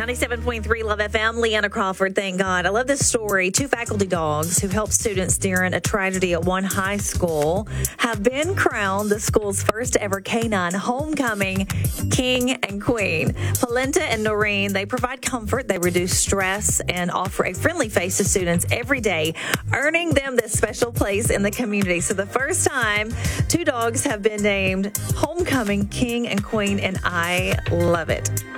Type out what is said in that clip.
97.3 Love FM, Leanna Crawford, thank God. I love this story. 2 faculty dogs who helped students during a tragedy at one high school have been crowned the school's first ever canine homecoming king and queen. Polenta and Noreen, they provide comfort, they reduce stress, and offer a friendly face to students every day, earning them this special place in the community. So the first time 2 dogs have been named homecoming king and queen, and I love it.